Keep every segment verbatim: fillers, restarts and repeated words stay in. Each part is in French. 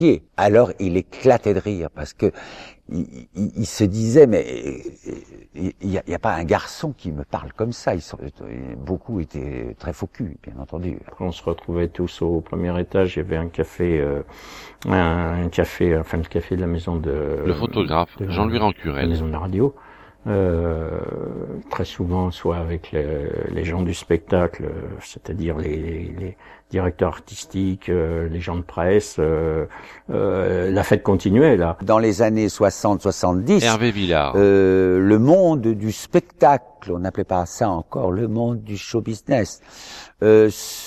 Alors il éclatait de rire parce que il, il, il se disait mais il n'y a, a pas un garçon qui me parle comme ça. Ils sont, beaucoup étaient très faux cul, bien entendu. On se retrouvait tous au premier étage. Il y avait un café, euh, un, un café, enfin le café de la maison de le photographe de, Jean-Louis Rancurel, la maison de la radio. Euh, très souvent, soit avec les, les gens du spectacle, c'est-à-dire les, les directeurs artistiques, euh, les gens de presse, euh, euh, la fête continuait là. Dans les années soixante soixante-dix, Hervé Villard, euh, le monde du spectacle, on n'appelait pas ça encore le monde du show business, euh,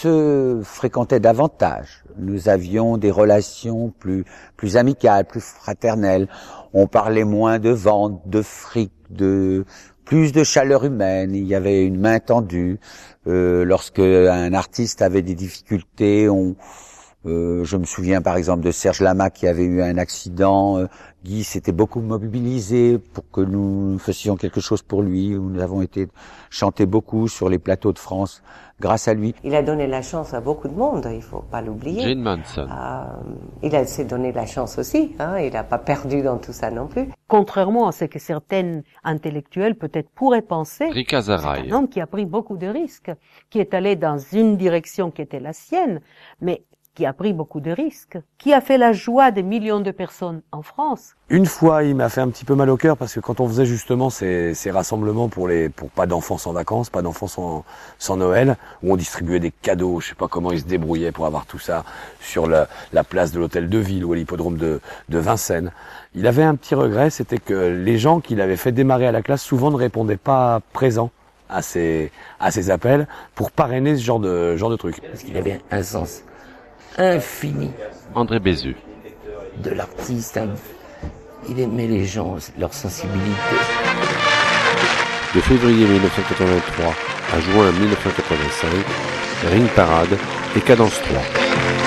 se fréquentait davantage. Nous avions des relations plus plus amicales, plus fraternelles. On parlait moins de vente, de fric, de plus de chaleur humaine. Il y avait une main tendue. Euh, lorsque un artiste avait des difficultés, on, euh, je me souviens par exemple de Serge Lama qui avait eu un accident. Euh, Guy s'était beaucoup mobilisé pour que nous fassions quelque chose pour lui. Nous avons été chanter beaucoup sur les plateaux de France grâce à lui. Il a donné la chance à beaucoup de monde, il faut pas l'oublier. Jane Manson. Euh, il a s'est donné la chance aussi, hein, il n'a pas perdu dans tout ça non plus. Contrairement à ce que certaines intellectuels peut-être pourraient penser, Rika c'est Zaraï, un homme qui a pris beaucoup de risques, qui est allé dans une direction qui était la sienne, mais qui a pris beaucoup de risques, qui a fait la joie des millions de personnes en France. Une fois, il m'a fait un petit peu mal au cœur parce que quand on faisait justement ces, ces rassemblements pour les, pour pas d'enfants sans vacances, pas d'enfants sans, sans Noël, où on distribuait des cadeaux, je sais pas comment ils se débrouillaient pour avoir tout ça sur la, la place de l'hôtel de ville ou à l'hippodrome de, de Vincennes. Il avait un petit regret, c'était que les gens qu'il avait fait démarrer à la classe souvent ne répondaient pas présents à ces, à ces appels pour parrainer ce genre de, genre de truc. Parce qu'il avait un sens infini. André Bézu, De l'artiste, hein. Il aimait les gens, leur sensibilité. de février mille neuf cent quatre-vingt-trois à juin mille neuf cent quatre-vingt-cinq, Ring Parade et Cadence trois.